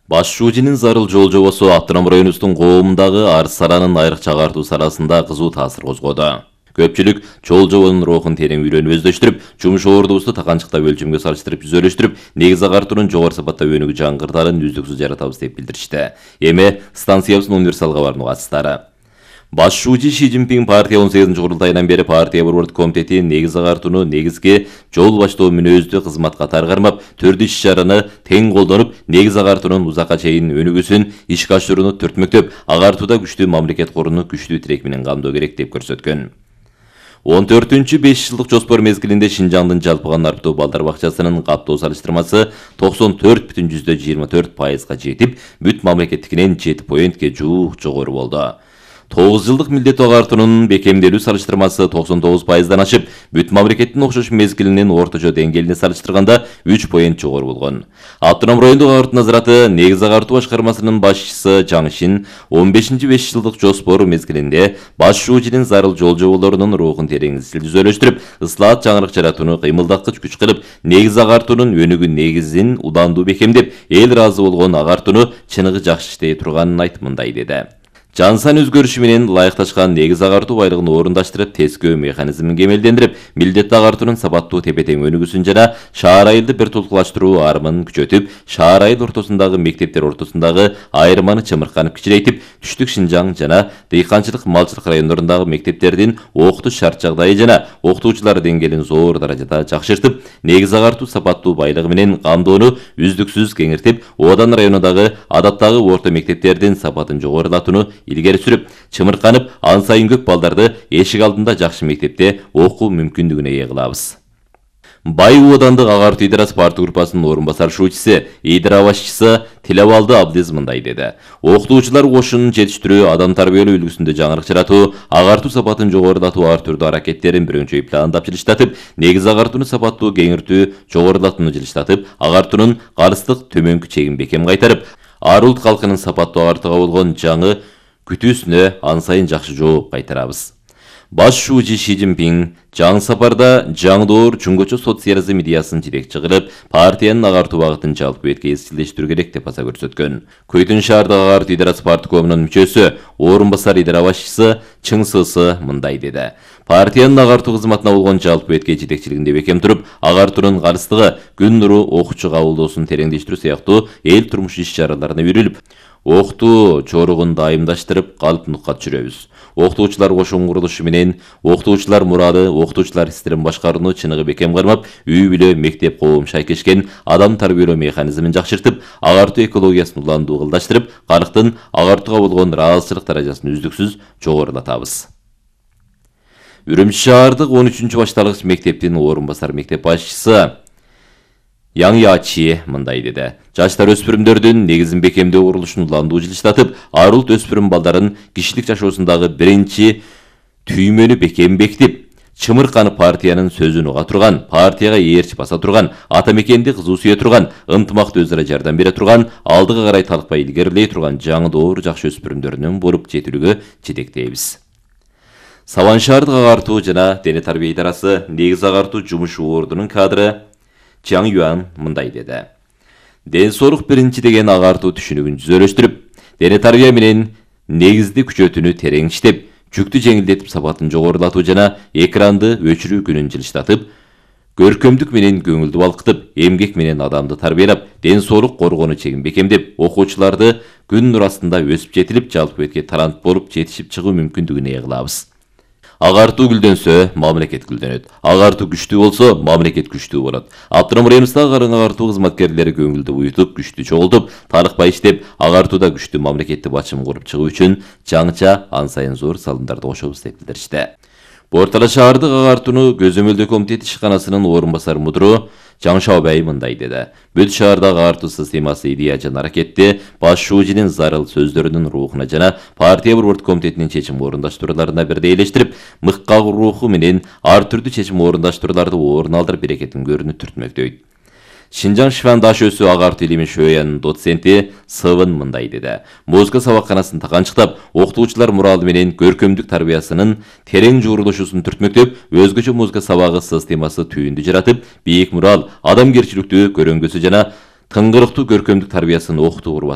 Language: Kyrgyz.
Баш шуучинин зарыл жол жобосу Автоном районубуздун коомундагы арыз саранын айрыкча агартуу арасында кызуу таасир козгоду. Көпчүлүк жол жобонун рухун терең үйрөнүп өздөштүрүп, жумуш ордубузду таканчыкта өлчөмгө салыштырып түзөлүштүрүп, негиз агартуунун жогору сапатта өнүгүү жаңгыртарын үздүксүз жаратабыз деп билдиришти. Эми станциябыздын универсалга баруу катчылары. Баш шуучу Ши Цзиньпин партия 18-курултайынан бери партия борбордук комитети негиз агартууну негизги жол баштоо мүнөздүү кызмат катары кармап, түрдүү иш-чараны тең колдонуп, негиз агартуунун узакка чейин өнүгүүсүн ишке ашырууну түртмөктөп, агартууда күчтүү мамлекет коруну күчтүү тирек менен камдоо керек деп көрсөткөн. 14-5 жылдык жоспор мезгилинде Шинжаңдын жалпы канарптуу балдар бакчасынын каптоо салыштырмасы 94,24%га жетип, бүт мамлекеттикинен 7 поинтке жуук жогору болду. 9 жылдык милдеттүү агартуунун бекемделүү салыштырмасы 99%дан ашып, бүт мамлекеттин окшош мезгилинин орточо деңгээлине салыштырганда 3 поинт жогору болгон. Автоном райондук агартуу назараты негиз агартуу башкармасынын башчысы Жаң Шин 15-5 жылдык жоспор мезгилинде баш шуучинин зарыл жол жоболорунун рухун терең түзөлүштүрүп, ыслаат жаңырык жаратууну кыймылдаткыч күч кылып, негиз агартуунун өнүгүү негизин удандуу бекемдеп, эл ыраазы болгон агартууну чыныгы жакшы иштей турганын айтып мындай деди. Жансан өзгөрүшү менен ылайыкташкан негиз агартуу байлыгын орундаштырып, тескөө механизмин кемелдендирип, милдеттүү агартуунун сапаттуу тепе-тең өнүгүүсүн жана шаар айылды бир тулкулаштыруу армын күчөтүп, шаар айыл ортосундагы мектептер ортосундагы айырманы чымырканып кичирейтип, түштүк Шинжаң жана дыйканчылык малчылык райондорундагы мектептердин окутуш шарт жагдайы жана окутуучулар деңгээлин зор даражада жакшыртып, негиз агартуу сапаттуу байлыгы менен камдоону үздүксүз кеңиртип, Одан районундагы адаттагы орто мектептердин сапатын жогорулатууну илгери сүрүп, чымырканып, ан сайын көп балдарды эшик алдында жакшы мектепте окуу мүмкүндүгүнө ээ кылабыз. Бай Оодандык агартуу идарасы парты группасынын орун басар шуучусу, идара башчысы Тилебалды Абдиз мындай деди. Окутуучулар кошунун жетиштирүү, адам тарбиялоо үлгүсүндө жаңырык жаратуу, агартуу сапатын жогорулатуу ар түрдүү аракеттерин бирөңчөй пландап жылыштатып, негиз агартууну сапаттуу кеңиртүү, жогорулатууну жылыштатып, агартуунун карыстык төмөнкү чегин бекем кайтарып, ар улут калкынын сапаттуу агартууга болгон жаңы күтүүсүнө ан сайын жакшы жооп кайтарабыз. Баш шуучу Ши Цзиньпин жаңы сапарда жаңдоор чүнгөчө социализм идеясын жетекчи кылып, партиянын агартуу багытын жалпы бетке изчилдештирүү керек деп баса көрсөткөн. Көйтүн шаардагы агартуу идарасы парткомунун мүчөсү, орун басар идара башчысы Чың Сысы мындай деди. Партиянын агартуу кызматына болгон жалпы бетке жетекчилигинде бекем туруп, агартуунун карыстыгы, күн нуру окуучу кабылдоосун тереңдештирүү сыяктуу эл турмуш иш-чараларына үйрүлүп, окутуу чоругун дайымдаштырып, калыптуулукка түшүрөбүз. Окутуучулар кошун курулушу менен окутуучулар мурады, окутуучулар истерин башкарууну чыныгы бекем кармап, үй бүлө, мектеп, коом шайкешкен адам тарбиялоо механизмин жакшыртып, агартуу экологиясын уландуу кылдаштырып, калктын агартууга болгон ыраазычылык даражасын үздүксүз жогорулатабыз. Үрүмчү шаардык 13-башталгыч мектептин орун басар мектеп башчысы Яң Ячи мындай деди. Жаштар өспүрүмдөрдүн негизин бекемдөө курулушун уландуу жылыштатып, ар улут өспүрүм балдарын кишилик жашоосундагы биринчи түймөнү бекем бекитип, чымырканып партиянын сөзүн уга турган, партияга ээрчи баса турган, ата мекенди кызуу сүйө турган, ынтымактуу өзара жардам бере турган, алдыга карай талыкпай илгерилей турган жаңдоор жакшы өспүрүмдөрүнүн болуп жетилүүгө жетектейбиз. Сабан шаардык агартуу жана дене тарбия идарасы негиз агартуу жумуш ордунун кадры Жаң Юан мындай деди. Ден соолук биринчи деген агартуу түшүнүгүн түзөлүштүрүп, дене тарбия менен негизди күчөтүүнү терең иштеп, жүктү жеңилдетип, сапатын жогорулатуу жана экранды өчүрүү күнүн жылыштатып, көркөмдүк менен көңүлдү балкытып, эмгек менен адамды тарбиялап, ден соолук коргонуу чегин бекемдеп, окуучуларды күн нур астында өсүп жетилип, жалпы бетке талант болуп жетишип чыгуу мүмкүндүгүнө ээ кылабыз. Агартуу гүлдөнсө, мамлекет гүлдөнөт. Агартуу күчтүү болсо, мамлекет күчтүү болот. Автоном районубуздагы карың агартуу кызматкерлери көңүлдү уютуп, күчтүү чогултуп, талыкпай иштеп, агартууда күчтүү мамлекетти бачым куруп чыгуу үчүн жаңыча ан сайын зор салымдарды кошобуз деп билдиришти. Бортала шаардык агартууну көзөмөлдөө комитети ишканасынын орун басар мудру Жаң Шаобай мындай деди. Бүт шаардагы агартуу системасы идея жана аракетти баш шуучинин зарыл сөздөрүнүн рухуна жана партия борбордук комитетинин чечим орундаштырууларына бирдей элештирип, мыкка руху менен ар түрдүү чечим орундаштырууларды орун алдырып берекетин көрүнүп түртмөктөйт. Шинжаң Шифан Дашөсү агартуу илими шөянын доценти Сывын мындай деди. Музыка сабакканасын таканчыктап, окутуучулар муралы менен көркөмдүк тарбиясынын терең жуурулушусун түртмөктөп, өзгөчө музыка сабагы системасы түйүндү жаратып, бийик мурал, адамгерчиликтүү көрөңгүсү жана тыңгырыктуу көркөмдүк тарбиясын окутуу